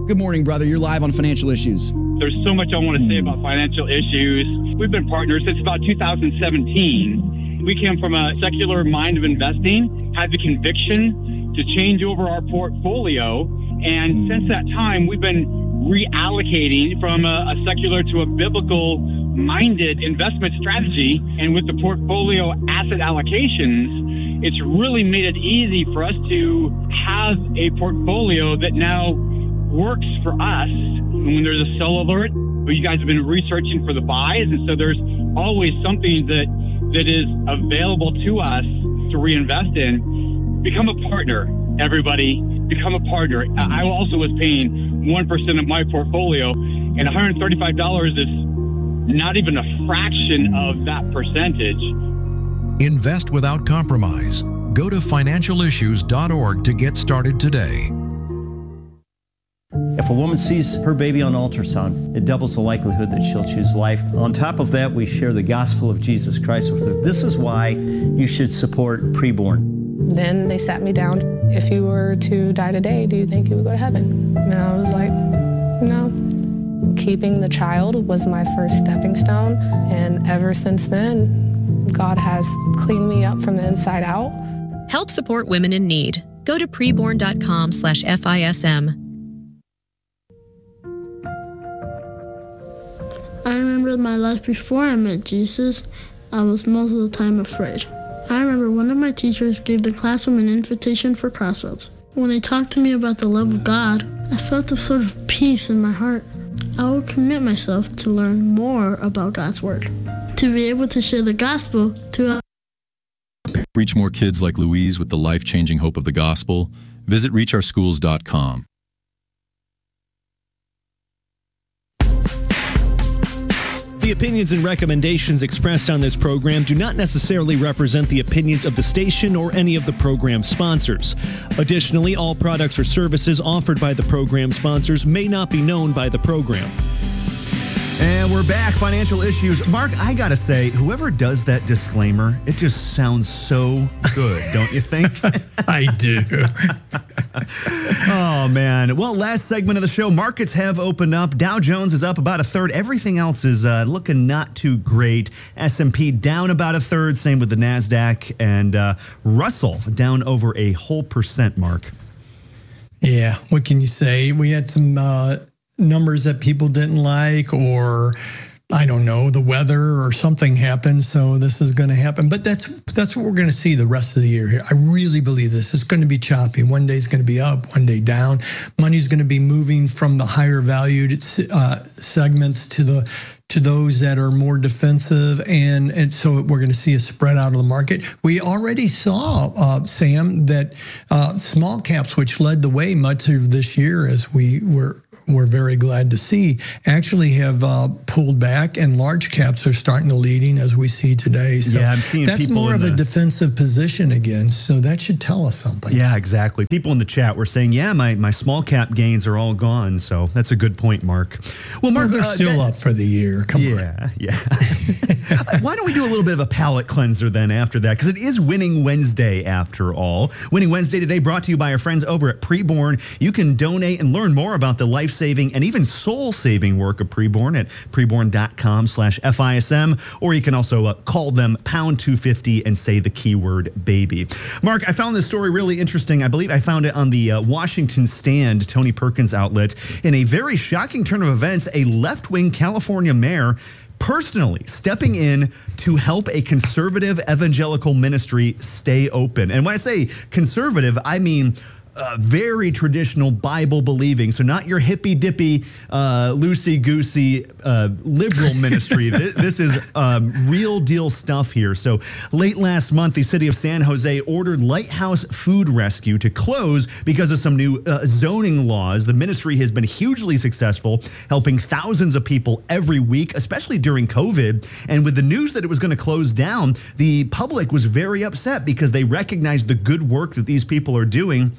Good morning, brother. You're live on Financial Issues. There's so much I want to say about financial issues. We've been partners since about 2017. We came from a secular mind of investing, had the conviction to change over our portfolio. And since that time, we've been reallocating from a secular to a biblical-minded investment strategy. And with the portfolio asset allocations, it's really made it easy for us to have a portfolio that now works for us. And when there's a sell alert, you guys have been researching for the buys, and so there's always something that is available to us to reinvest in. Become a partner, everybody. Become a partner. I also was paying 1% of my portfolio, and $135 is not even a fraction of that percentage. Invest without compromise. Go to financialissues.org to get started today. If a woman sees her baby on ultrasound, it doubles the likelihood that she'll choose life. On top of that, we share the gospel of Jesus Christ with her. This is why you should support Preborn. Then they sat me down. If you were to die today, do you think you would go to heaven? And I was like, no. Keeping the child was my first stepping stone. And ever since then, God has cleaned me up from the inside out. Help support women in need. Go to preborn.com/FISM. I remember my life before I met Jesus. I was most of the time afraid. I remember one of my teachers gave the classroom an invitation for Crossroads. When they talked to me about the love of God, I felt a sort of peace in my heart. I will commit myself to learn more about God's Word, to be able to share the gospel to Reach more kids like Louise with the life-changing hope of the gospel. Visit reachOurschools.com. The opinions and recommendations expressed on this program do not necessarily represent the opinions of the station or any of the program sponsors. Additionally, all products or services offered by the program sponsors may not be known by the program. And we're back, Financial Issues. Mark, I gotta say, whoever does that disclaimer, it just sounds so good, don't you think? I do. Oh, man. Well, last segment of the show, markets have opened up. Dow Jones is up about a third. Everything else is looking not too great. S&P down about a third. Same with the NASDAQ. And Russell down over a whole percent, Mark. Yeah, what can you say? We had some numbers that people didn't like, or I don't know, the weather or something happened, so this is going to happen. But that's what we're going to see the rest of the year here. I really believe this. It's going to be choppy. One day it's going to be up, one day down. Money's going to be moving from the higher valued segments to those that are more defensive, and so we're going to see a spread out of the market. We already saw, Sam, that small caps, which led the way much of this year, as we're very glad to see, actually have pulled back, and large caps are starting to leading as we see today. So yeah, I'm seeing that's more of a defensive position again, so that should tell us something. Yeah, exactly. People in the chat were saying, yeah, my small cap gains are all gone, so that's a good point, Mark. Well, Mark, they're still up for the year. Come on. Yeah. Why don't we do a little bit of a palate cleanser then after that? Because it is Winning Wednesday after all. Winning Wednesday today brought to you by our friends over at Preborn. You can donate and learn more about the life-saving and even soul-saving work of Preborn at preborn.com/FISM, or you can also call them pound 250 and say the keyword baby. Mark, I found this story really interesting. I believe I found it on the Washington Stand, Tony Perkins outlet. In a very shocking turn of events, a left-wing California mayor personally stepping in to help a conservative evangelical ministry stay open. And when I say conservative, I mean very traditional Bible believing. So not your hippy dippy, loosey goosey liberal ministry. This is real deal stuff here. So late last month, the city of San Jose ordered Lighthouse Food Rescue to close because of some new zoning laws. The ministry has been hugely successful, helping thousands of people every week, especially during COVID. And with the news that it was going to close down, the public was very upset because they recognized the good work that these people are doing.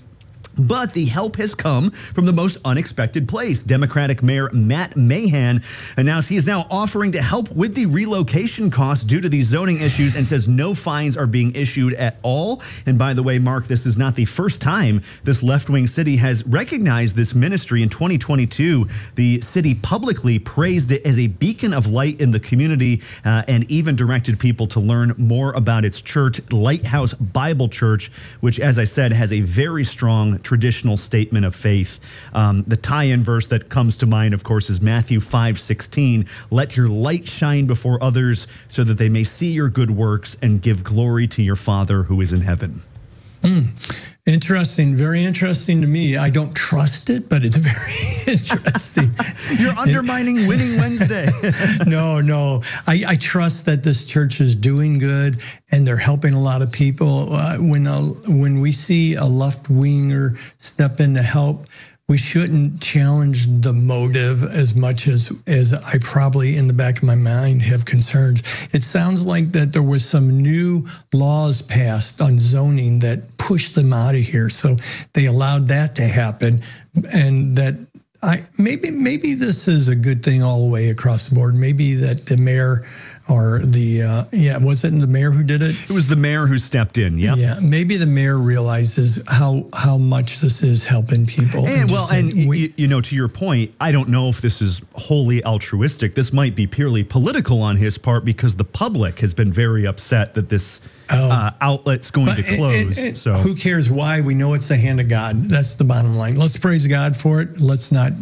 But the help has come from the most unexpected place. Democratic Mayor Matt Mahan announced he is now offering to help with the relocation costs due to these zoning issues and says no fines are being issued at all. And by the way, Mark, this is not the first time this left-wing city has recognized this ministry. In 2022, the city publicly praised it as a beacon of light in the community and even directed people to learn more about its church, Lighthouse Bible Church, which, as I said, has a very strong traditional statement of faith. The tie-in verse that comes to mind, of course, is Matthew 5:16. Let your light shine before others so that they may see your good works and give glory to your Father who is in heaven. Interesting. Very interesting to me. I don't trust it, but it's very interesting. You're undermining Winning Wednesday. No. I trust that this church is doing good and they're helping a lot of people. When we see a left-winger step in to help, we shouldn't challenge the motive as much as I probably in the back of my mind have concerns. It sounds like that there was some new laws passed on zoning that pushed them out of here. So they allowed that to happen, and that maybe this is a good thing all the way across the board. Maybe that the mayor or was it the mayor who did it? It was the mayor who stepped in. Yeah. Maybe the mayor realizes how much this is helping people. And to your point, I don't know if this is wholly altruistic. This might be purely political on his part because the public has been very upset that this outlet's going to close. So who cares why? We know it's the hand of God. That's the bottom line. Let's praise God for it. Let's not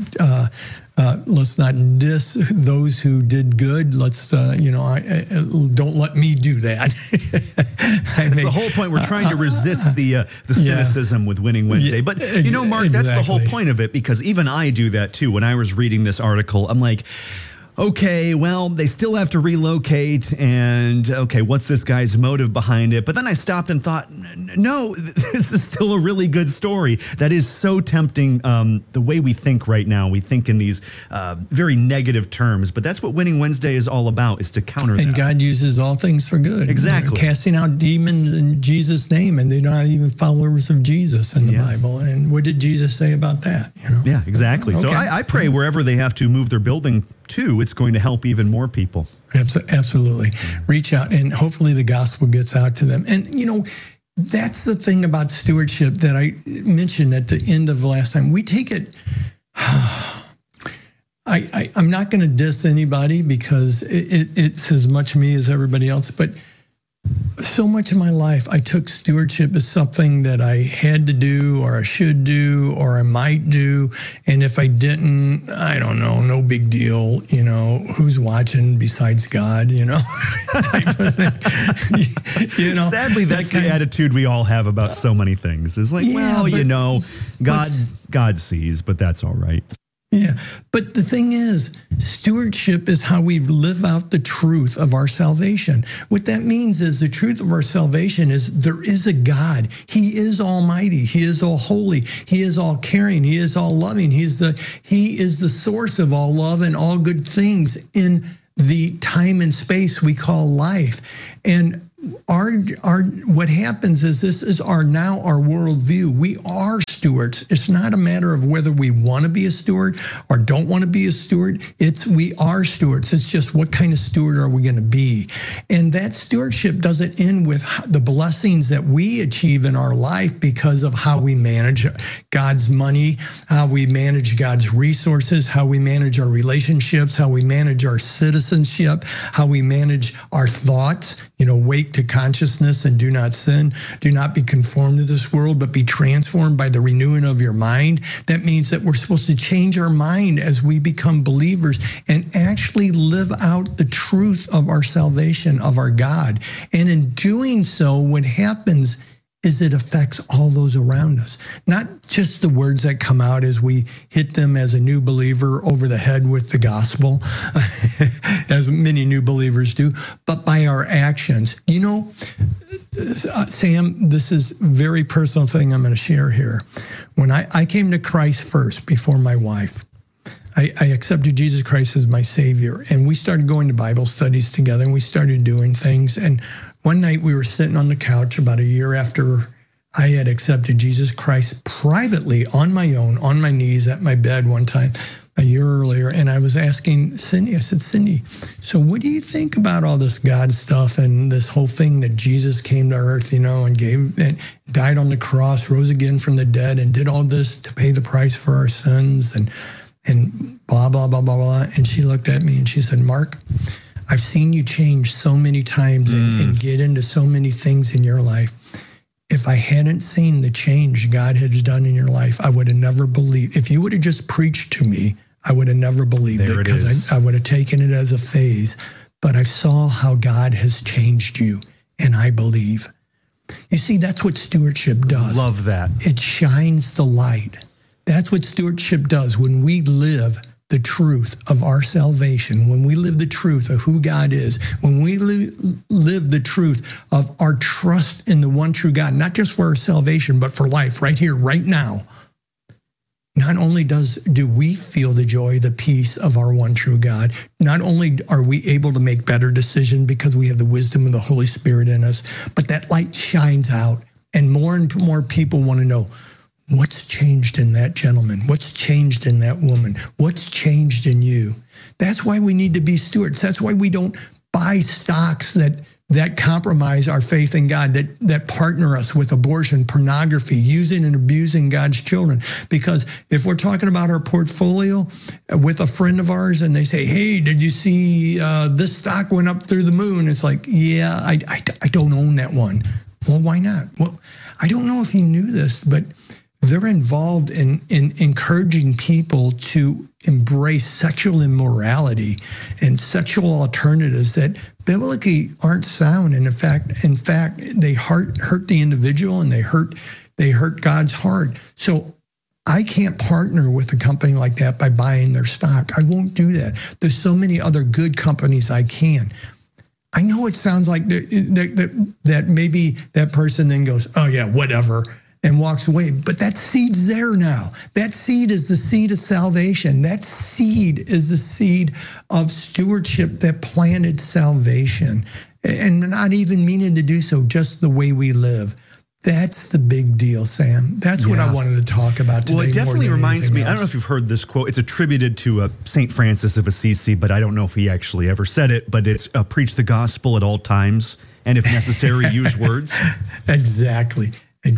diss those who did good. Let's, don't let me do that. That's the whole point. We're trying to resist the cynicism with Winning Wednesday. But, Mark, that's the whole point of it, because even I do that too. When I was reading this article, I'm like, okay, well, they still have to relocate, and okay, what's this guy's motive behind it? But then I stopped and thought, no, this is still a really good story. That is so tempting. The way we think right now, we think in these very negative terms, but that's what Winning Wednesday is all about, is to counter that. And God uses all things for good. Exactly. They're casting out demons in Jesus' name, and they're not even followers of Jesus in the Bible. And what did Jesus say about that? Yeah, exactly. Okay. So I pray wherever they have to move their building to, it's going to help even more people. Absolutely. Reach out, and hopefully the gospel gets out to them. And, that's the thing about stewardship that I mentioned at the end of the last time. We take it, I'm not going to diss anybody because it's as much me as everybody else, but so much of my life, I took stewardship as something that I had to do, or I should do, or I might do. And if I didn't, I don't know, no big deal. Who's watching besides God, type of thing. Sadly, that's the attitude we all have about so many things. It's like, God sees, but that's all right. Yeah, but the thing is, stewardship is how we live out the truth of our salvation. What that means is the truth of our salvation is there is a God. He is almighty. He is all holy. He is all caring. He is all loving. He is the source of all love and all good things in the time and space we call life. And our what happens is this is our worldview. We are stewards. It's not a matter of whether we want to be a steward or don't want to be a steward. We are stewards. It's just what kind of steward are we going to be? And that stewardship doesn't end with the blessings that we achieve in our life because of how we manage God's money, how we manage God's resources, how we manage our relationships, how we manage our citizenship, how we manage our thoughts. Wake to consciousness and do not sin. Do not be conformed to this world, but be transformed by the renewing of your mind. That means that we're supposed to change our mind as we become believers and actually live out the truth of our salvation, of our God. And in doing so, what happens is it affects all those around us. Not just the words that come out as we hit them as a new believer over the head with the gospel, as many new believers do, but by our actions. Sam, this is a very personal thing I'm going to share here. When I came to Christ first before my wife, I accepted Jesus Christ as my Savior, and we started going to Bible studies together, and we started doing things. And one night we were sitting on the couch about a year after I had accepted Jesus Christ privately on my own, on my knees at my bed one time a year earlier. And I was asking Cindy, I said, Cindy, so what do you think about all this God stuff and this whole thing that Jesus came to earth, and gave and died on the cross, rose again from the dead, and did all this to pay the price for our sins and blah, blah, blah, blah, blah. And she looked at me and she said, Mark, I've seen you change so many times and get into so many things in your life. If I hadn't seen the change God has done in your life, I would have never believed. If you would have just preached to me, I would have never believed it because I would have taken it as a phase. But I saw how God has changed you, and I believe. You see, that's what stewardship does. Love that. It shines the light. That's what stewardship does. When we live the truth of our salvation, when we live the truth of who God is, when we live the truth of our trust in the one true God, not just for our salvation, but for life right here, right now, not only do we feel the joy, the peace of our one true God, not only are we able to make better decisions because we have the wisdom of the Holy Spirit in us, but that light shines out, and more people want to know, what's changed in that gentleman? What's changed in that woman? What's changed in you? That's why we need to be stewards. That's why we don't buy stocks that compromise our faith in God, that partner us with abortion, pornography, using and abusing God's children. Because if we're talking about our portfolio with a friend of ours and they say, hey, did you see this stock went up through the moon? It's like, yeah, I don't own that one. Well, why not? Well, I don't know if you knew this, but they're involved in encouraging people to embrace sexual immorality and sexual alternatives that biblically aren't sound. And in fact, they hurt the individual, and they hurt God's heart. So I can't partner with a company like that by buying their stock. I won't do that. There's so many other good companies I can. I know it sounds like that maybe that person then goes, oh yeah, whatever, and walks away. But that seed's there now. That seed is the seed of salvation. That seed is the seed of stewardship that planted salvation. And not even meaning to do so, just the way we live. That's the big deal, Sam. That's what I wanted to talk about today. Well, it definitely reminds me, I don't know if you've heard this quote. It's attributed to St. Francis of Assisi, but I don't know if he actually ever said it, but it's preach the gospel at all times, and if necessary, use words. Exactly.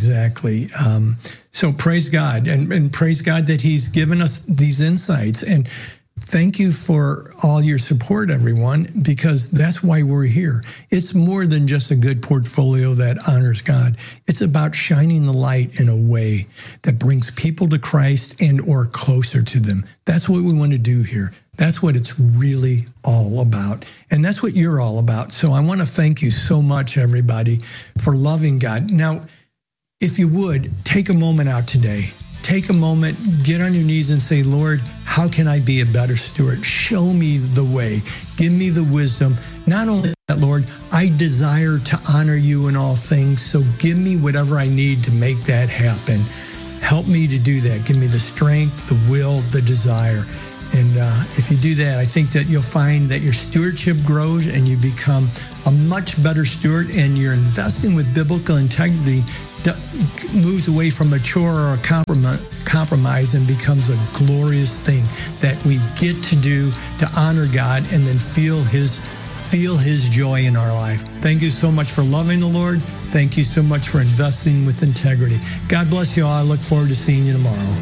So praise God, and praise God that he's given us these insights. And thank you for all your support, everyone, because that's why we're here. It's more than just a good portfolio that honors God. It's about shining the light in a way that brings people to Christ and or closer to them. That's what we want to do here. That's what it's really all about. And that's what you're all about. So I want to thank you so much, everybody, for loving God. Now, if you would, take a moment out today. Take a moment, get on your knees and say, Lord, how can I be a better steward? Show me the way. Give me the wisdom. Not only that, Lord, I desire to honor you in all things, so give me whatever I need to make that happen. Help me to do that. Give me the strength, the will, the desire. And if you do that, I think that you'll find that your stewardship grows and you become a much better steward, and you're investing with biblical integrity moves away from a chore or a compromise and becomes a glorious thing that we get to do to honor God and then feel his joy in our life. Thank you so much for loving the Lord. Thank you so much for investing with integrity. God bless you all. I look forward to seeing you tomorrow.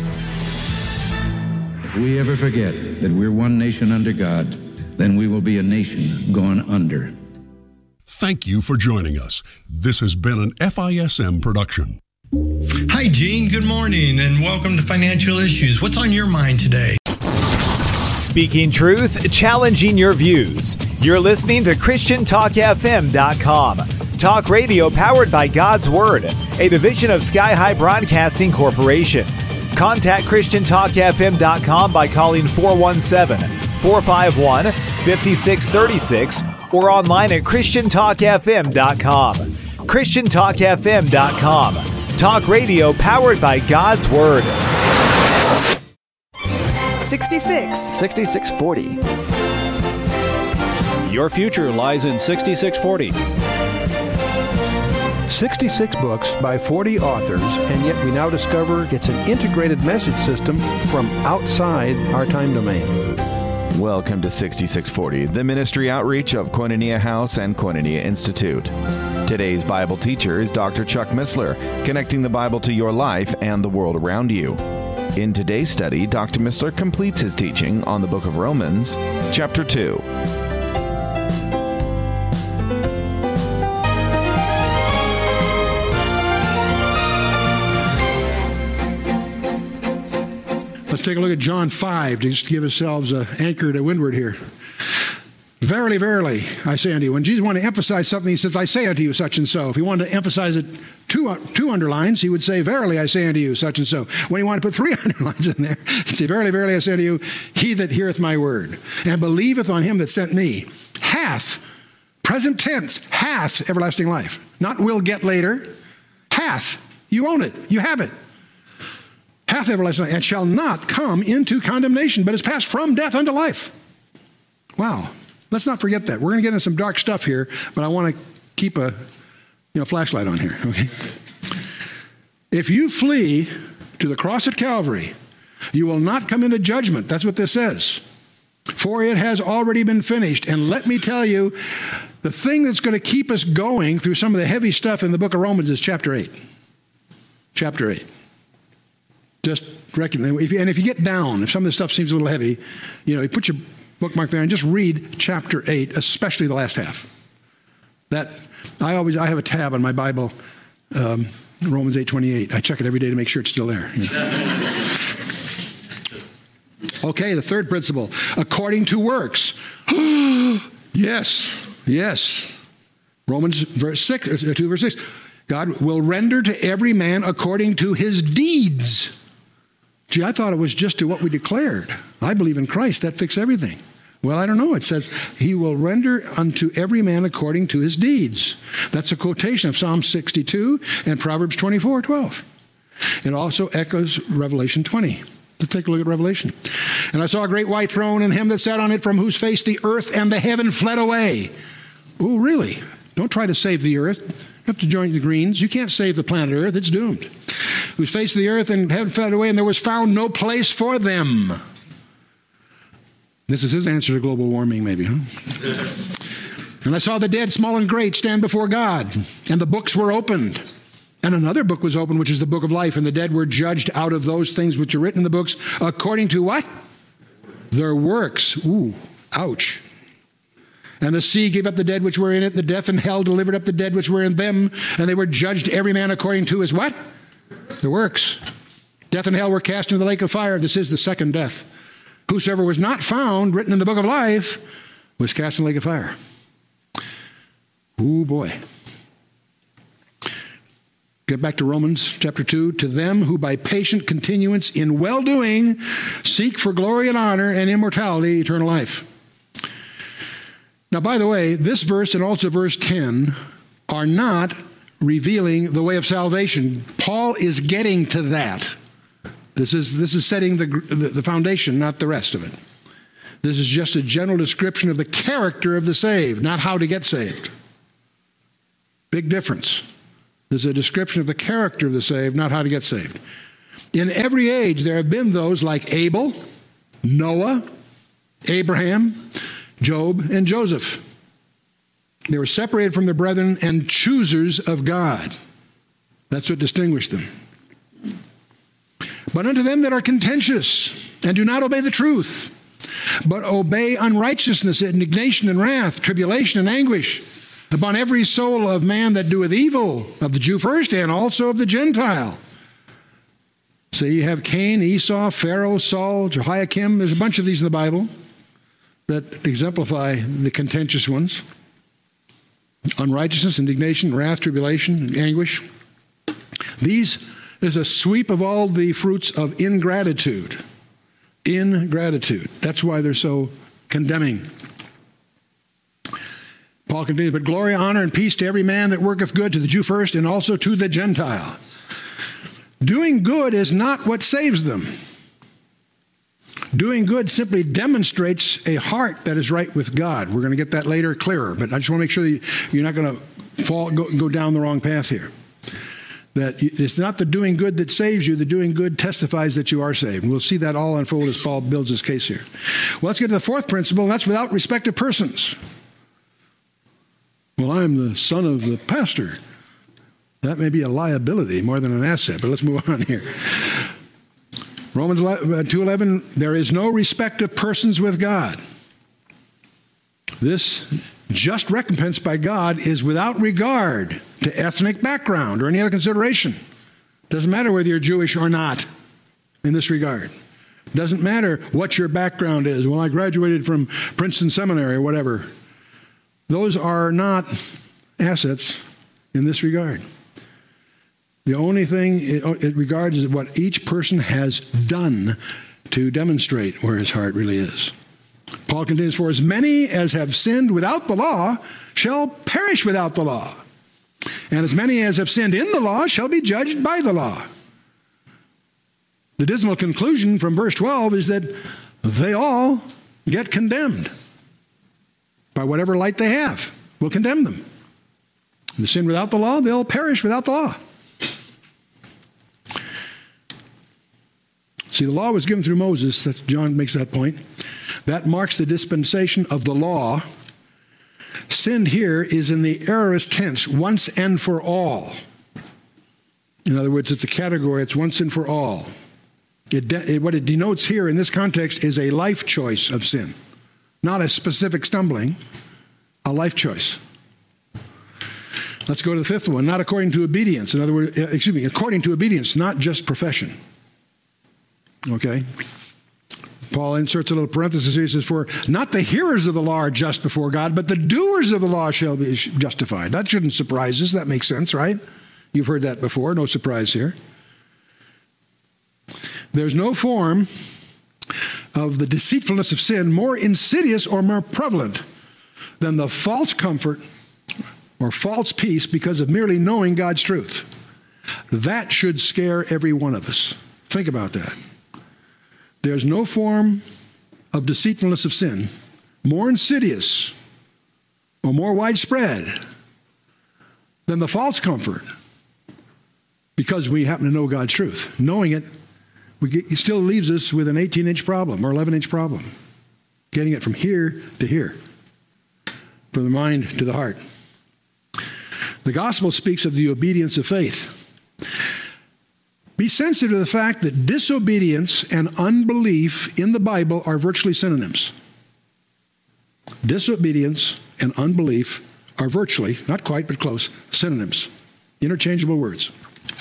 If we ever forget that we're one nation under God, then we will be a nation going under. Thank you for joining us. This has been an FISM production. Hi, Gene. Good morning, and welcome to Financial Issues. What's on your mind today? Speaking truth, challenging your views. You're listening to ChristianTalkFM.com. Talk radio powered by God's Word, a division of Sky High Broadcasting Corporation. Contact ChristianTalkFM.com by calling 417-451-5636 or online at ChristianTalkFM.com. ChristianTalkFM.com. Talk radio powered by God's Word. 6640. Your future lies in 6640. 66 books by 40 authors, and yet we now discover it's an integrated message system from outside our time domain. Welcome to 6640, the ministry outreach of Koinonia House and Koinonia Institute. Today's Bible teacher is Dr. Chuck Missler, connecting the Bible to your life and the world around you. In today's study, Dr. Missler completes his teaching on the book of Romans, chapter 2. Let's take a look at John 5 to just give ourselves an anchor to windward here. Verily, verily, I say unto you. When Jesus wanted to emphasize something, he says, I say unto you such and so. If he wanted to emphasize it two underlines, he would say, verily, I say unto you such and so. When he wanted to put 3 underlines in there, he'd say, verily, verily, I say unto you, he that heareth my word and believeth on him that sent me hath, present tense, hath everlasting life. Not will get later, hath. You own it. You have it. Hath everlasting life, and shall not come into condemnation, but is passed from death unto life. Wow. Let's not forget that. We're going to get into some dark stuff here, but I want to keep a flashlight on here. Okay. If you flee to the cross at Calvary, you will not come into judgment. That's what this says. For it has already been finished. And let me tell you, the thing that's going to keep us going through some of the heavy stuff in the book of Romans is chapter 8. Chapter 8. Just recognize, and if you get down, if some of this stuff seems a little heavy, you put your bookmark there and just read chapter 8, especially the last half. I have a tab on my Bible, Romans 8:28. I check it every day to make sure it's still there. Okay, the third principle, according to works. Yes. Romans 2 verse 6. God will render to every man according to his deeds. Gee, I thought it was just to what we declared. I believe in Christ. That fixes everything. Well, I don't know. It says, he will render unto every man according to his deeds. That's a quotation of Psalm 62 and Proverbs 24:12. It also echoes Revelation 20. Let's take a look at Revelation. And I saw a great white throne, and him that sat on it, from whose face the earth and the heaven fled away. Oh, really? Don't try to save the earth. You have to join the Greens. You can't save the planet Earth. It's doomed. Whose face the earth and heaven fled away, and there was found no place for them. This is his answer to global warming, maybe, huh? And I saw the dead, small and great, stand before God, and the books were opened. And another book was opened, which is the book of life, and the dead were judged out of those things which are written in the books, according to what? Their works. Ooh, ouch. And the sea gave up the dead which were in it, the death and hell delivered up the dead which were in them, and they were judged every man according to his what? Their works. Death and hell were cast into the lake of fire. This is the second death. Whosoever was not found written in the book of life was cast in the lake of fire. Ooh, boy. Get back to Romans chapter 2. To them who by patient continuance in well-doing seek for glory and honor and immortality, eternal life. Now, by the way, this verse and also verse 10 are not revealing the way of salvation. Paul is getting to that. This is setting the foundation, not the rest of it. This is just a general description of the character of the saved, not how to get saved. Big difference. This is a description of the character of the saved, not how to get saved. In every age, there have been those like Abel, Noah, Abraham, Job, and Joseph. They were separated from their brethren and choosers of God. That's what distinguished them. But unto them that are contentious and do not obey the truth, but obey unrighteousness, indignation and wrath, tribulation and anguish, upon every soul of man that doeth evil, of the Jew first and also of the Gentile. So you have Cain, Esau, Pharaoh, Saul, Jehoiakim. There's a bunch of these in the Bible that exemplify the contentious ones. Unrighteousness, indignation, wrath, tribulation, anguish. These is a sweep of all the fruits of ingratitude. Ingratitude. That's why they're so condemning. Paul continues, but glory, honor, and peace to every man that worketh good, to the Jew first, and also to the Gentile. Doing good is not what saves them. Doing good simply demonstrates a heart that is right with God. We're going to get that later clearer, but I just want to make sure that you're not going to go down the wrong path here. That it's not the doing good that saves you. The doing good testifies that you are saved. And we'll see that all unfold as Paul builds his case here. Well, let's get to the fourth principle, and that's without respect of persons. Well, I'm the son of the pastor. That may be a liability more than an asset, but let's move on here. Romans 2:11, there is no respect of persons with God. This just recompense by God is without regard to ethnic background or any other consideration. Doesn't matter whether you're Jewish or not in this regard. Doesn't matter what your background is. Well, I graduated from Princeton Seminary or whatever. Those are not assets in this regard. The only thing it regards is what each person has done to demonstrate where his heart really is. Paul continues, for as many as have sinned without the law shall perish without the law. And as many as have sinned in the law shall be judged by the law. The dismal conclusion from verse 12 is that they all get condemned. By whatever light they have will condemn them. The sin without the law, they'll perish without the law. See, the law was given through Moses. John makes that point. That marks the dispensation of the law. Sin here is in the aorist tense, once and for all. In other words, it's a category, it's once and for all. What it denotes here in this context is a life choice of sin. Not a specific stumbling, a life choice. Let's go to the fifth one. Not according to obedience. In other words, according to obedience, not just profession. Okay? Paul inserts a little parenthesis here. He says, for not the hearers of the law are just before God, but the doers of the law shall be justified. That shouldn't surprise us. That makes sense, right? You've heard that before. No surprise here. There's no form of the deceitfulness of sin more insidious or more prevalent than the false comfort or false peace because of merely knowing God's truth. That should scare every one of us. Think about that. There's no form of deceitfulness of sin more insidious or more widespread than the false comfort because we happen to know God's truth. Knowing it, it still leaves us with an 18-inch problem or 11-inch problem. Getting it from here to here. From the mind to the heart. The gospel speaks of the obedience of faith. Be sensitive to the fact that disobedience and unbelief in the Bible are virtually synonyms. Disobedience and unbelief are virtually, not quite, but close, synonyms. Interchangeable words.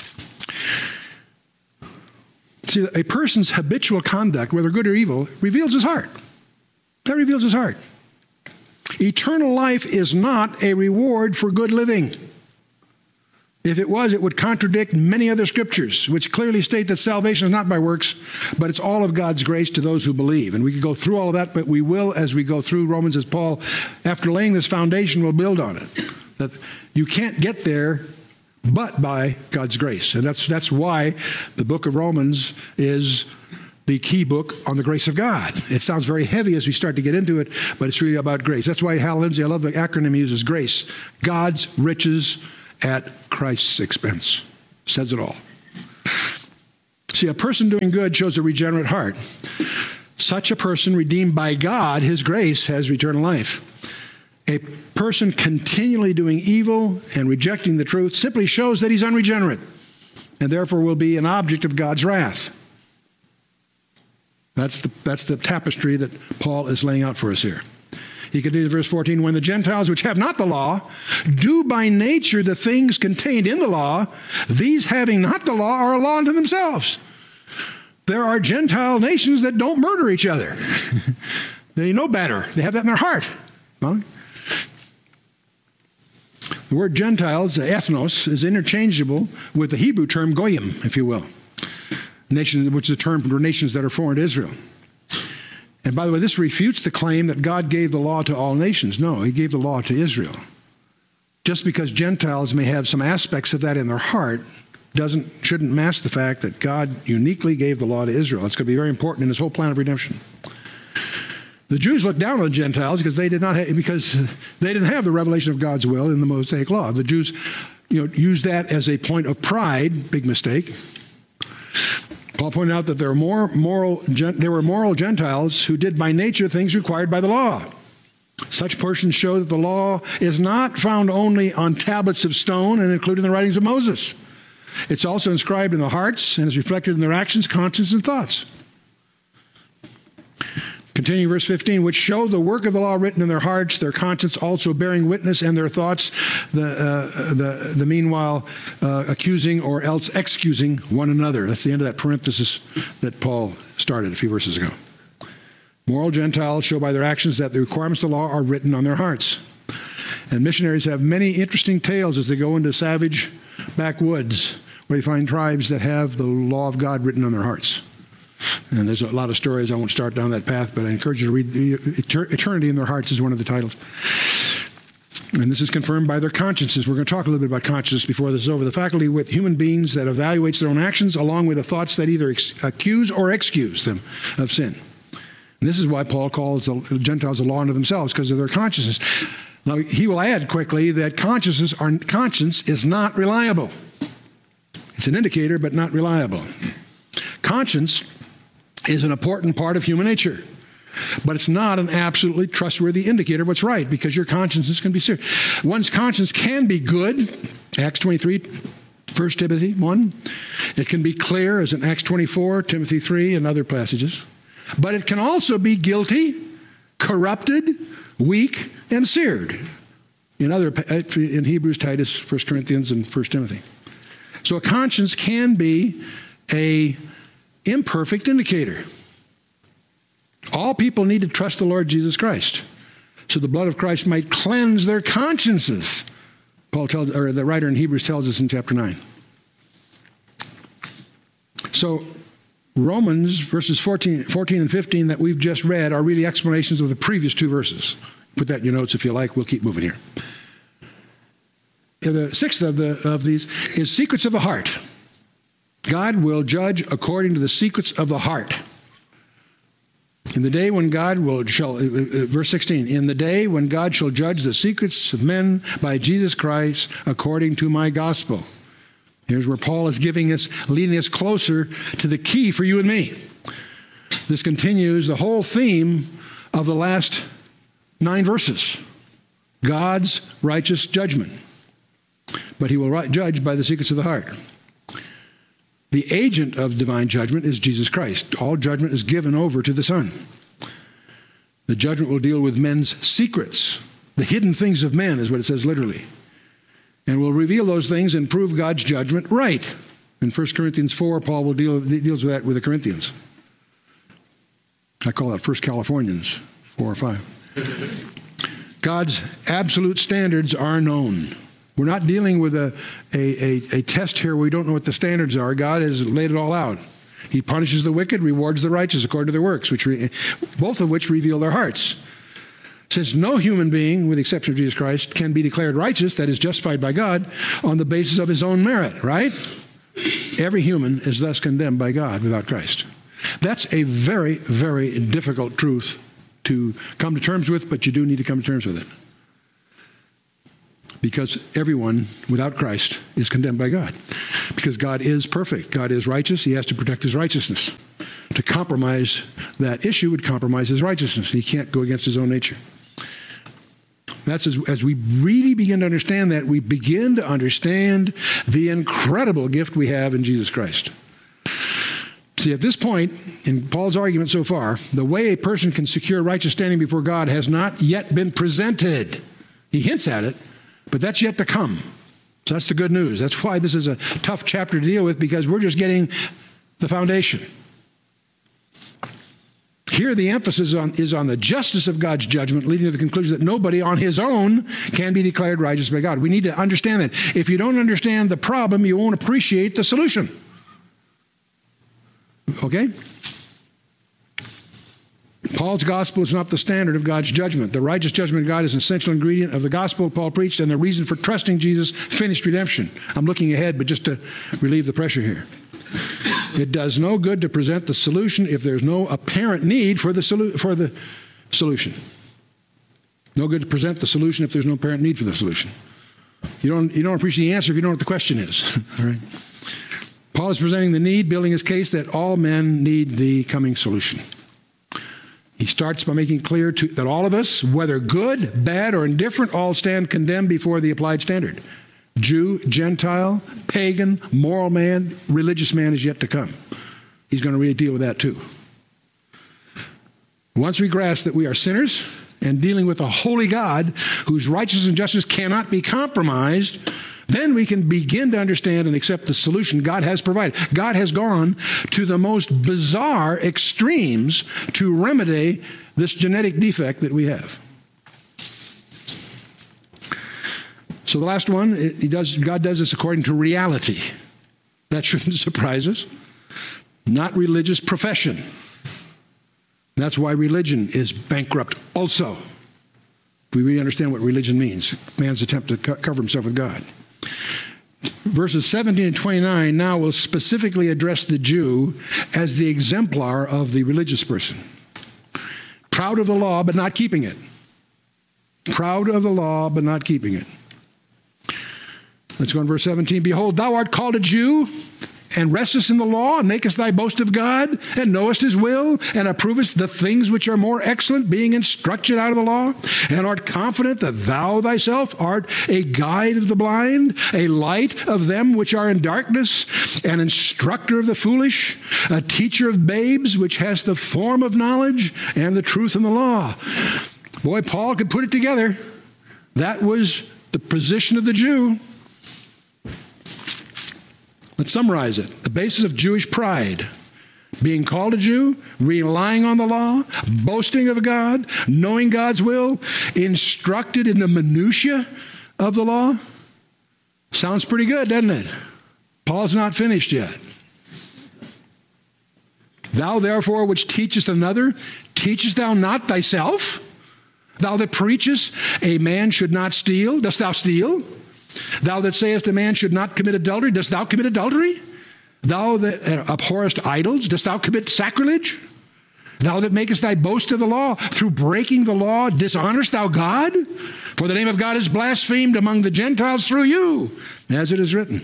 See, a person's habitual conduct, whether good or evil, reveals his heart. That reveals his heart. Eternal life is not a reward for good living. If it was, it would contradict many other scriptures, which clearly state that salvation is not by works, but it's all of God's grace to those who believe. And we could go through all of that, but we will as we go through Romans, as Paul, after laying this foundation, will build on it. That you can't get there but by God's grace. And that's why the book of Romans is the key book on the grace of God. It sounds very heavy as we start to get into it, but it's really about grace. That's why Hal Lindsey, I love the acronym he uses, GRACE. God's riches at Christ's expense. Says it all. See, a person doing good shows a regenerate heart. Such a person redeemed by God, his grace, has eternal life. A person continually doing evil and rejecting the truth simply shows that he's unregenerate and therefore will be an object of God's wrath. That's the tapestry that Paul is laying out for us here. He continues, verse 14, when the Gentiles which have not the law do by nature the things contained in the law, these having not the law are a law unto themselves. There are Gentile nations that don't murder each other. They know better. They have that in their heart. Huh? The word Gentiles, ethnos, is interchangeable with the Hebrew term goyim, if you will. Nation, which is a term for nations that are foreign to Israel. And by the way, this refutes the claim that God gave the law to all nations. No, he gave the law to Israel. Just because Gentiles may have some aspects of that in their heart shouldn't mask the fact that God uniquely gave the law to Israel. It's going to be very important in this whole plan of redemption. The Jews looked down on the Gentiles because they didn't have the revelation of God's will in the Mosaic law. The Jews, used that as a point of pride. Big mistake. Paul pointed out that there were moral Gentiles who did by nature things required by the law. Such persons show that the law is not found only on tablets of stone and included in the writings of Moses. It's also inscribed in the hearts and is reflected in their actions, conscience, and thoughts. Continuing verse 15, which show the work of the law written in their hearts, their conscience also bearing witness, and their thoughts, the meanwhile accusing or else excusing one another. That's the end of that parenthesis that Paul started a few verses ago. Moral Gentiles show by their actions that the requirements of the law are written on their hearts. And missionaries have many interesting tales as they go into savage backwoods where they find tribes that have the law of God written on their hearts. And there's a lot of stories. I won't start down that path, but I encourage you to read Eternity in Their Hearts is one of the titles. And this is confirmed by their consciences. We're going to talk a little bit about conscience before this is over. The faculty with human beings that evaluates their own actions along with the thoughts that either accuse or excuse them of sin. And this is why Paul calls the Gentiles a law unto themselves, because of their consciences. Now, he will add quickly that conscience is not reliable. It's an indicator, but not reliable. Conscience is an important part of human nature, but it's not an absolutely trustworthy indicator of what's right, because your consciences can be serious. One's conscience can be good, Acts 23, 1 Timothy 1. It can be clear, as in Acts 24, Timothy 3, and other passages. But it can also be guilty, corrupted, weak, and seared. In Hebrews, Titus, 1 Corinthians, and 1 Timothy. So a conscience can be an imperfect indicator. All people need to trust the Lord Jesus Christ, so the blood of Christ might cleanse their consciences. The writer in Hebrews tells us in chapter 9. So Romans verses 14 and 15 that we've just read are really explanations of the previous two verses. Put that in your notes if you like. We'll keep moving here. The sixth of these is secrets of the heart. God will judge according to the secrets of the heart. In the day when God verse 16, in the day when God shall judge the secrets of men by Jesus Christ according to my gospel. Here's where Paul is leading us closer to the key for you and me. This continues the whole theme of the last 9 verses. God's righteous judgment. But he will judge by the secrets of the heart. The agent of divine judgment is Jesus Christ. All judgment is given over to the Son. The judgment will deal with men's secrets. The hidden things of men is what it says literally. And will reveal those things and prove God's judgment right. In 1 Corinthians 4, Paul deals with that with the Corinthians. I call that 1 Californians, 4 or 5. God's absolute standards are known. We're not dealing with a test here where we don't know what the standards are. God has laid it all out. He punishes the wicked, rewards the righteous according to their works, both of which reveal their hearts. Since no human being, with the exception of Jesus Christ, can be declared righteous, that is justified by God, on the basis of his own merit, right? Every human is thus condemned by God without Christ. That's a very, very difficult truth to come to terms with, but you do need to come to terms with it. Because everyone without Christ is condemned by God. Because God is perfect. God is righteous. He has to protect his righteousness. To compromise that issue would compromise his righteousness. He can't go against his own nature. That's as we really begin to understand that, we begin to understand the incredible gift we have in Jesus Christ. See, at this point, in Paul's argument so far, the way a person can secure righteous standing before God has not yet been presented. He hints at it, but that's yet to come. So that's the good news. That's why this is a tough chapter to deal with, because we're just getting the foundation. Here the emphasis is on the justice of God's judgment, leading to the conclusion that nobody on his own can be declared righteous by God. We need to understand that. If you don't understand the problem, you won't appreciate the solution. Okay? Paul's gospel is not the standard of God's judgment. The righteous judgment of God is an essential ingredient of the gospel Paul preached and the reason for trusting Jesus' finished redemption. I'm looking ahead, but just to relieve the pressure here. It does no good to present the solution if there's no apparent need for the solution. No good to present the solution if there's no apparent need for the solution. You don't appreciate the answer if you don't know what the question is. All right. Paul is presenting the need, building his case that all men need the coming solution. He starts by making clear that all of us, whether good, bad, or indifferent, all stand condemned before the applied standard. Jew, Gentile, pagan, moral man, religious man is yet to come. He's going to really deal with that too. Once we grasp that we are sinners and dealing with a holy God whose righteousness and justice cannot be compromised, then we can begin to understand and accept the solution God has provided. God has gone to the most bizarre extremes to remedy this genetic defect that we have. So the last one, God does this according to reality. That shouldn't surprise us. Not religious profession. That's why religion is bankrupt also. If we really understand what religion means, man's attempt to cover himself with God. Verses 17 and 29 now will specifically address the Jew as the exemplar of the religious person. Proud of the law, but not keeping it. Proud of the law, but not keeping it. Let's go on verse 17. Behold, thou art called a Jew, and restest in the law, and makest thy boast of God, and knowest his will, and approvest the things which are more excellent, being instructed out of the law, and art confident that thou thyself art a guide of the blind, a light of them which are in darkness, an instructor of the foolish, a teacher of babes, which has the form of knowledge and the truth in the law. Boy, Paul could put it together. That was the position of the Jew. Let's summarize it. The basis of Jewish pride: being called a Jew, relying on the law, boasting of God, knowing God's will, instructed in the minutiae of the law. Sounds pretty good, doesn't it? Paul's not finished yet. Thou therefore which teachest another, teachest thou not thyself? Thou that preachest a man should not steal, dost thou steal? Thou that sayest a man should not commit adultery, dost thou commit adultery? Thou that abhorrest idols, dost thou commit sacrilege? Thou that makest thy boast of the law, through breaking the law, dishonorest thou God? For the name of God is blasphemed among the Gentiles through you, as it is written.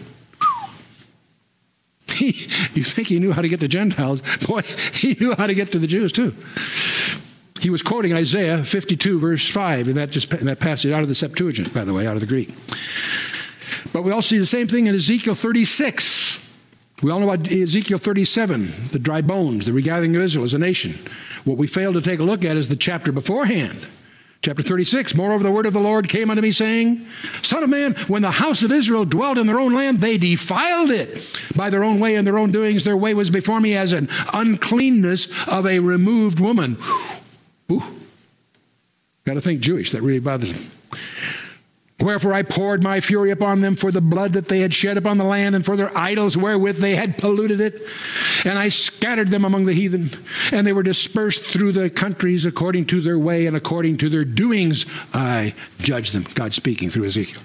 You think he knew how to get to Gentiles? Boy, he knew how to get to the Jews too. He was quoting Isaiah 52, verse 5, and that passage out of the Septuagint, by the way, out of the Greek. But we also see the same thing in Ezekiel 36. We all know about Ezekiel 37, the dry bones, the regathering of Israel as a nation. What we fail to take a look at is the chapter beforehand. Chapter 36, moreover, the word of the Lord came unto me, saying, Son of man, when the house of Israel dwelt in their own land, they defiled it by their own way and their own doings. Their way was before me as an uncleanness of a removed woman. Ooh. Got to think Jewish. That really bothers them. Wherefore I poured my fury upon them for the blood that they had shed upon the land and for their idols wherewith they had polluted it. And I scattered them among the heathen, and they were dispersed through the countries according to their way and according to their doings I judged them. God speaking through Ezekiel.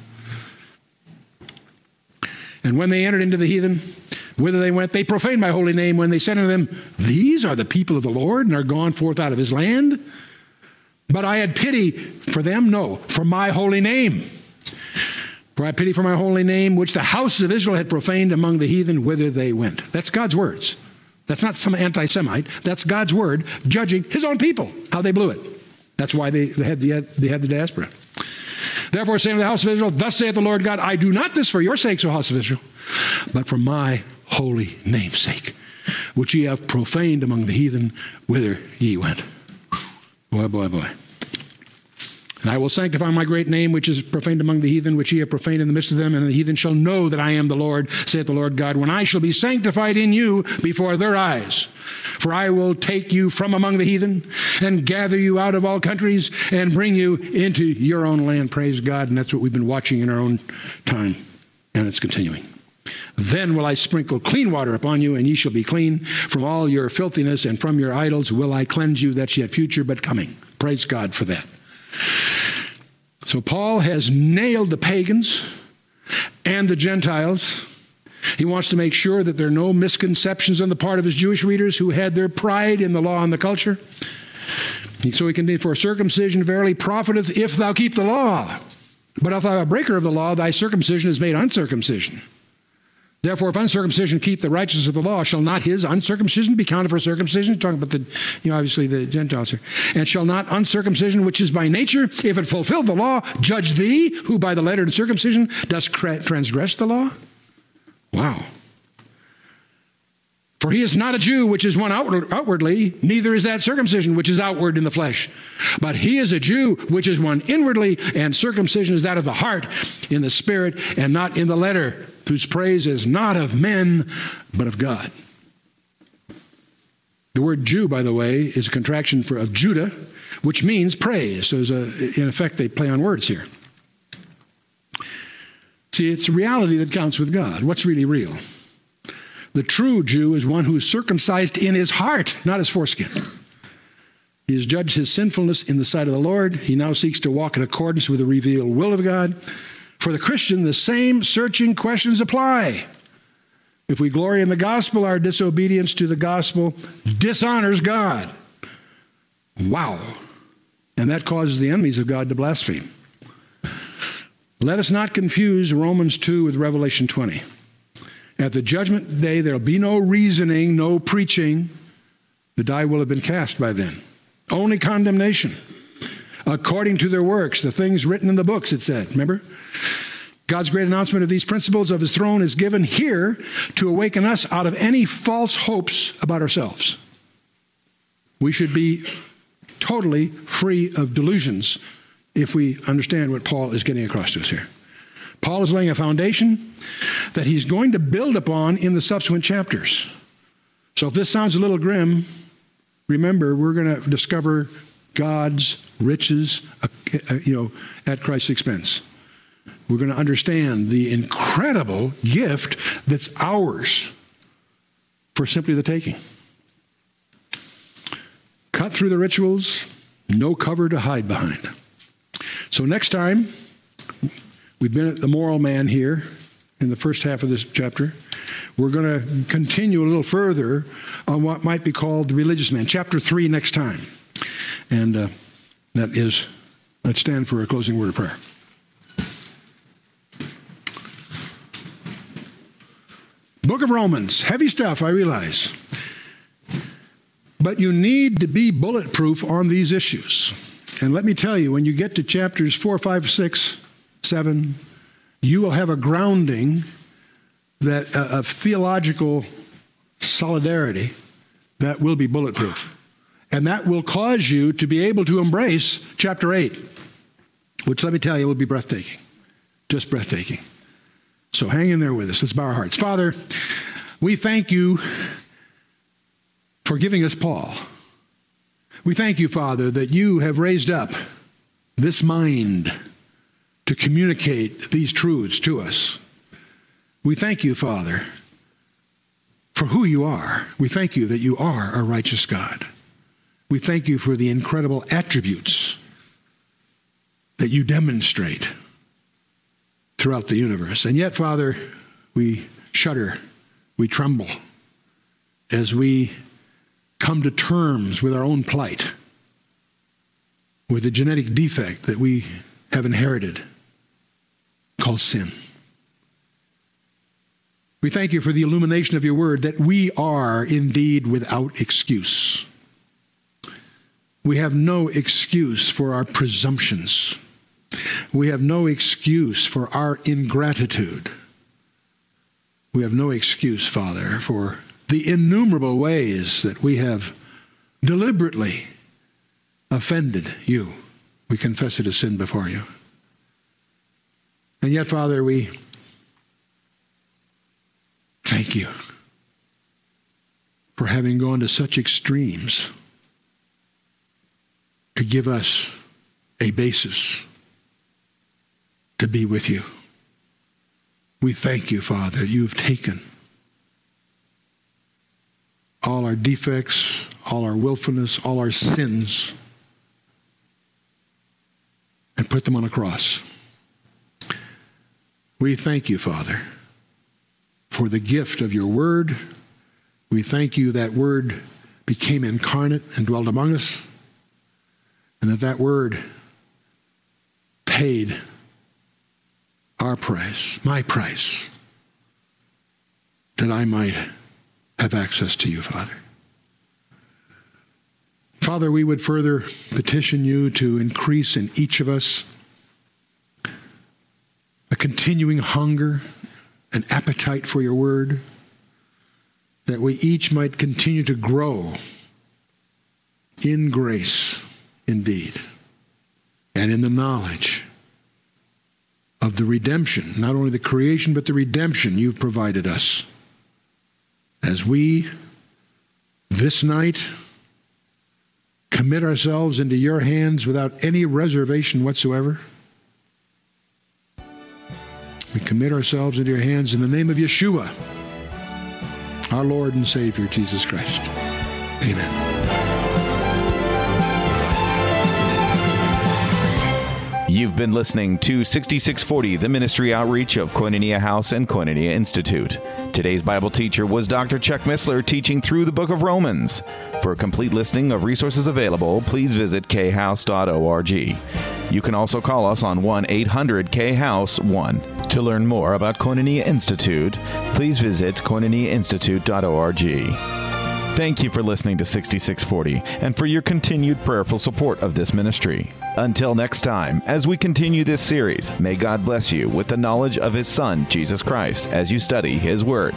And when they entered into the heathen, whither they went, they profaned my holy name when they said unto them, These are the people of the Lord, and are gone forth out of his land. But I had pity for them, no, for my holy name. For I had pity for my holy name, which the houses of Israel had profaned among the heathen whither they went. That's God's words. That's not some anti-Semite. That's God's word judging his own people, how they blew it. That's why they had the diaspora. Therefore, saying to the house of Israel, Thus saith the Lord God, I do not this for your sakes, O house of Israel, but for my holy name's sake, which ye have profaned among the heathen whither ye went. Boy, boy, boy. And I will sanctify my great name, which is profaned among the heathen, which ye have profaned in the midst of them, and the heathen shall know that I am the Lord, saith the Lord God, when I shall be sanctified in you before their eyes. For I will take you from among the heathen, and gather you out of all countries, and bring you into your own land. Praise God. And that's what we've been watching in our own time, and it's continuing. Then will I sprinkle clean water upon you, and ye shall be clean. From all your filthiness and from your idols will I cleanse you. That's yet future, but coming. Praise God for that. So Paul has nailed the pagans and the Gentiles. He wants to make sure that there are no misconceptions on the part of his Jewish readers who had their pride in the law and the culture. So he continued, for circumcision verily profiteth if thou keep the law. But if thou art a breaker of the law, thy circumcision is made uncircumcision. Therefore, if uncircumcision keep the righteousness of the law, shall not his uncircumcision be counted for circumcision? Talking about obviously the Gentiles here. And shall not uncircumcision, which is by nature, if it fulfill the law, judge thee, who by the letter of circumcision dost transgress the law? Wow. For he is not a Jew, which is one outwardly, neither is that circumcision, which is outward in the flesh. But he is a Jew, which is one inwardly, and circumcision is that of the heart, in the spirit, and not in the letter, whose praise is not of men, but of God. The word Jew, by the way, is a contraction of Judah, which means praise. So in effect, they play on words here. See, it's reality that counts with God. What's really real? The true Jew is one who is circumcised in his heart, not his foreskin. He has judged his sinfulness in the sight of the Lord. He now seeks to walk in accordance with the revealed will of God. For the Christian, the same searching questions apply. If we glory in the gospel, our disobedience to the gospel dishonors God. Wow. And that causes the enemies of God to blaspheme. Let us not confuse Romans 2 with Revelation 20. At the judgment day, there will be no reasoning, no preaching. The die will have been cast by then. Only condemnation. According to their works, the things written in the books, it said. Remember? God's great announcement of these principles of his throne is given here to awaken us out of any false hopes about ourselves. We should be totally free of delusions if we understand what Paul is getting across to us here. Paul is laying a foundation that he's going to build upon in the subsequent chapters. So if this sounds a little grim, remember, we're going to discover God's riches, at Christ's expense. We're going to understand the incredible gift that's ours for simply the taking. Cut through the rituals, no cover to hide behind. So next time, we've been at the moral man here in the first half of this chapter. We're going to continue a little further on what might be called the religious man. Chapter 3 next time. And let's stand for a closing word of prayer. Book of Romans, heavy stuff, I realize. But you need to be bulletproof on these issues. And let me tell you, when you get to chapters 4, 5, 6, 7, you will have a grounding of theological solidarity that will be bulletproof. And that will cause you to be able to embrace chapter 8, which, let me tell you, will be breathtaking. Just breathtaking. So hang in there with us. Let's bow our hearts. Father, we thank you for giving us Paul. We thank you, Father, that you have raised up this mind to communicate these truths to us. We thank you, Father, for who you are. We thank you that you are a righteous God. We thank you for the incredible attributes that you demonstrate throughout the universe. And yet, Father, we shudder, we tremble as we come to terms with our own plight, with the genetic defect that we have inherited called sin. We thank you for the illumination of your word that we are indeed without excuse. We have no excuse for our presumptions. We have no excuse for our ingratitude. We have no excuse, Father, for the innumerable ways that we have deliberately offended you. We confess it as sin before you. And yet, Father, we thank you for having gone to such extremes to give us a basis to be with you. We thank you, Father, you've taken all our defects, all our willfulness, all our sins, and put them on a cross. We thank you, Father, for the gift of your word. We thank you that word became incarnate and dwelt among us, and that word paid our price, my price, that I might have access to you, Father. Father, we would further petition you to increase in each of us a continuing hunger, an appetite for your word, that we each might continue to grow in grace indeed, and in the knowledge of the redemption, not only the creation, but the redemption you've provided us. As we, this night, commit ourselves into your hands without any reservation whatsoever, we commit ourselves into your hands in the name of Yeshua, our Lord and Savior, Jesus Christ. Amen. You've been listening to 6640, the ministry outreach of Koinonia House and Koinonia Institute. Today's Bible teacher was Dr. Chuck Missler, teaching through the book of Romans. For a complete listing of resources available, please visit khouse.org. You can also call us on 1-800-KHOUSE-1. To learn more about Koinonia Institute, please visit koinoniainstitute.org. Thank you for listening to 6640 and for your continued prayerful support of this ministry. Until next time, as we continue this series, may God bless you with the knowledge of His Son, Jesus Christ, as you study His Word.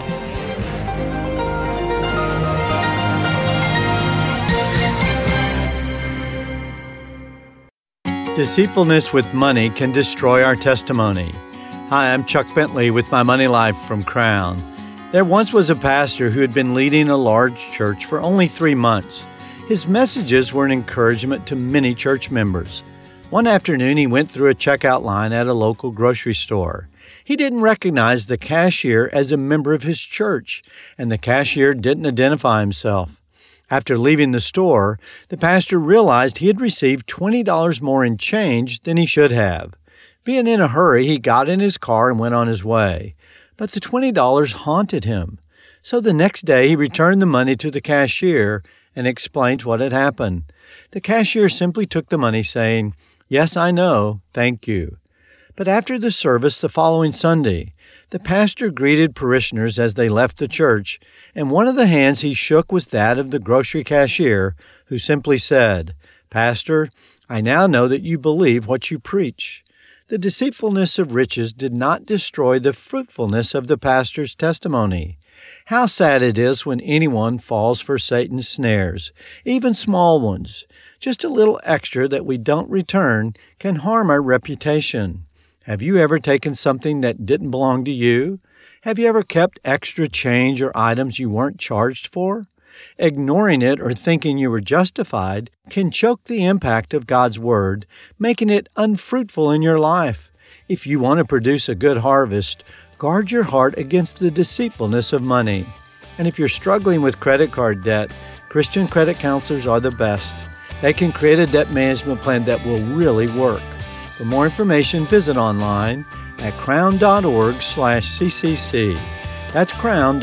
Deceitfulness with money can destroy our testimony. Hi, I'm Chuck Bentley with My Money Life from Crown. There once was a pastor who had been leading a large church for only 3 months. His messages were an encouragement to many church members. One afternoon, he went through a checkout line at a local grocery store. He didn't recognize the cashier as a member of his church, and the cashier didn't identify himself. After leaving the store, the pastor realized he had received $20 more in change than he should have. Being in a hurry, he got in his car and went on his way. But the $20 haunted him. So the next day, he returned the money to the cashier and explained what had happened. The cashier simply took the money, saying, "Yes, I know, thank you." But after the service the following Sunday, the pastor greeted parishioners as they left the church, and one of the hands he shook was that of the grocery cashier, who simply said, "Pastor, I now know that you believe what you preach." The deceitfulness of riches did not destroy the fruitfulness of the pastor's testimony. How sad it is when anyone falls for Satan's snares, even small ones. Just a little extra that we don't return can harm our reputation. Have you ever taken something that didn't belong to you? Have you ever kept extra change or items you weren't charged for? Ignoring it or thinking you were justified can choke the impact of God's Word, making it unfruitful in your life. If you want to produce a good harvest, guard your heart against the deceitfulness of money. And if you're struggling with credit card debt, Christian credit counselors are the best. They can create a debt management plan that will really work. For more information, visit online at crown.org/CCC. That's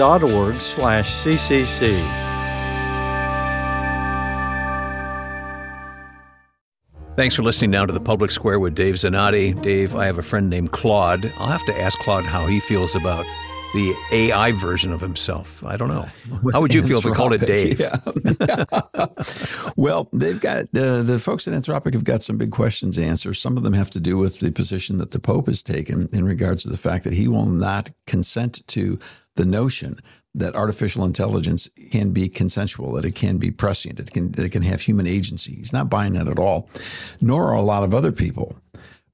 crown.org/CCC. Thanks for listening now to The Public Square with Dave Zanotti. Dave, I have a friend named Claude. I'll have to ask Claude how he feels about the AI version of himself. I don't know. How would you feel if we called it Dave? Yeah. Well, they've got the folks at Anthropic have got some big questions to answer. Some of them have to do with the position that the Pope has taken in regards to the fact that he will not consent to the notion that artificial intelligence can be consensual, that it can be prescient, that it can have human agency. He's not buying that at all, nor are a lot of other people.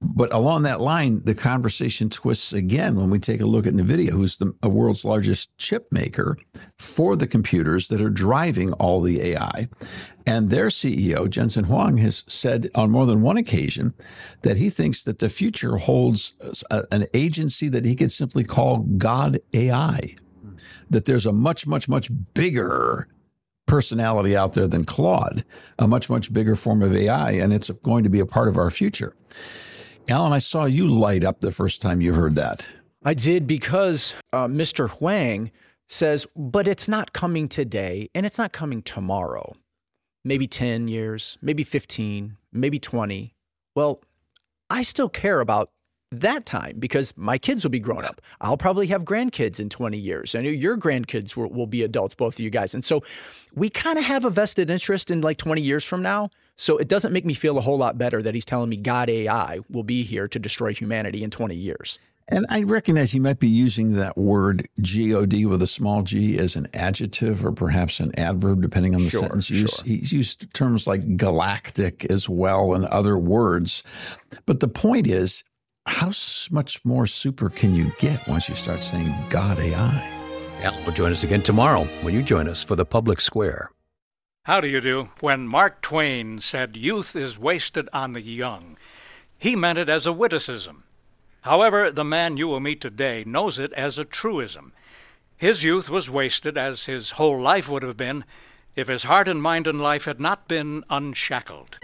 But along that line, the conversation twists again when we take a look at NVIDIA, who's the world's largest chip maker for the computers that are driving all the AI. And their CEO, Jensen Huang, has said on more than one occasion that he thinks that the future holds an agency that he could simply call God AI, that there's a much, much, much bigger personality out there than Claude, a much, much bigger form of AI, and it's going to be a part of our future. Alan, I saw you light up the first time you heard that. I did, because Mr. Huang says, but it's not coming today and it's not coming tomorrow. Maybe 10 years, maybe 15, maybe 20. Well, I still care about that time because my kids will be grown up. I'll probably have grandkids in 20 years. I know your grandkids will be adults, both of you guys. And so we kind of have a vested interest in like 20 years from now. So it doesn't make me feel a whole lot better that he's telling me God AI will be here to destroy humanity in 20 years. And I recognize he might be using that word G-O-D with a small g as an adjective or perhaps an adverb, depending on the sentence used. Sure. He's used terms like galactic as well and other words. But the point is, how much more super can you get once you start saying God AI? Alan will join us again tomorrow when you join us for The Public Square. How do you do? When Mark Twain said youth is wasted on the young, he meant it as a witticism. However, the man you will meet today knows it as a truism. His youth was wasted, as his whole life would have been, if his heart and mind and life had not been unshackled.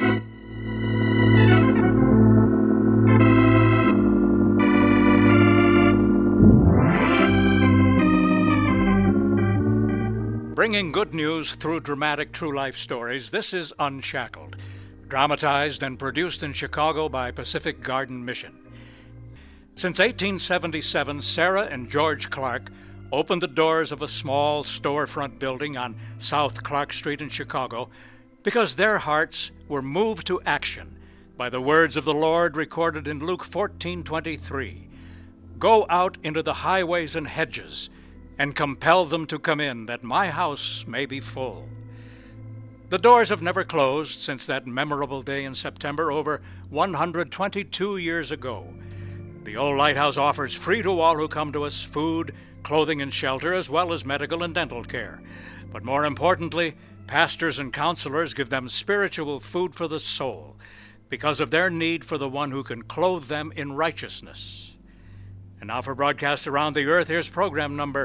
Bringing good news through dramatic true-life stories, this is Unshackled, dramatized and produced in Chicago by Pacific Garden Mission. Since 1877, Sarah and George Clark opened the doors of a small storefront building on South Clark Street in Chicago because their hearts were moved to action by the words of the Lord recorded in Luke 14:23. Go out into the highways and hedges and compel them to come in, that my house may be full. The doors have never closed since that memorable day in September over 122 years ago. The old lighthouse offers free to all who come to us food, clothing, and shelter, as well as medical and dental care. But more importantly, pastors and counselors give them spiritual food for the soul because of their need for the one who can clothe them in righteousness. And now for broadcasts around the earth, here's program number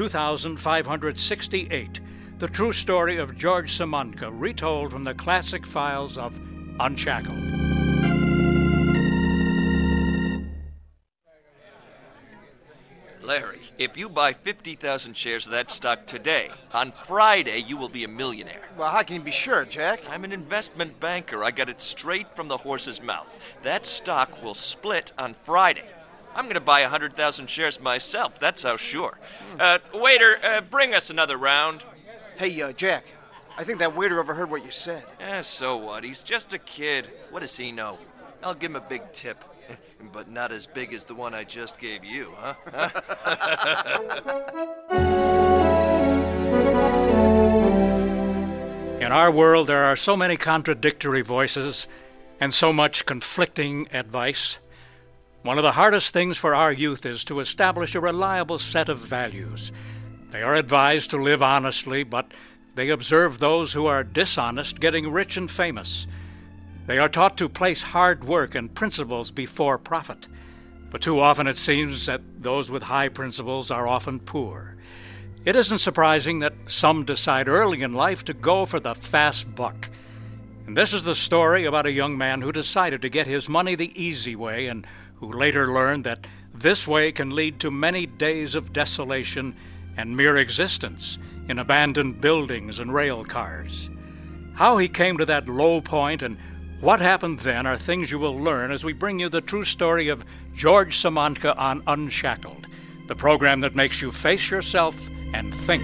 2568, the true story of George Simonka, retold from the classic files of Unshackled. Larry, if you buy 50,000 shares of that stock today, on Friday you will be a millionaire. Well, how can you be sure, Jack? I'm an investment banker. I got it straight from the horse's mouth. That stock will split on Friday. I'm going to buy 100,000 shares myself. That's how sure. Waiter, bring us another round. Hey, Jack, I think that waiter overheard what you said. So what? He's just a kid. What does he know? I'll give him a big tip. But not as big as the one I just gave you, huh? In our world, there are so many contradictory voices and so much conflicting advice. One of the hardest things for our youth is to establish a reliable set of values. They are advised to live honestly, but they observe those who are dishonest getting rich and famous. They are taught to place hard work and principles before profit. But too often it seems that those with high principles are often poor. It isn't surprising that some decide early in life to go for the fast buck. And this is the story about a young man who decided to get his money the easy way and who later learned that this way can lead to many days of desolation and mere existence in abandoned buildings and rail cars. How he came to that low point and what happened then are things you will learn as we bring you the true story of George Simonka on Unshackled, the program that makes you face yourself and think.